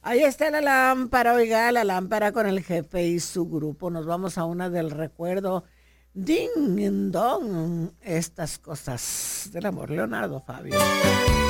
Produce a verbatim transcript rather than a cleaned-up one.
Ahí está la lámpara, oiga, la lámpara con el jefe y su grupo. Nos vamos a una del recuerdo. Ding dong, estas cosas del amor. Leonardo Fabio.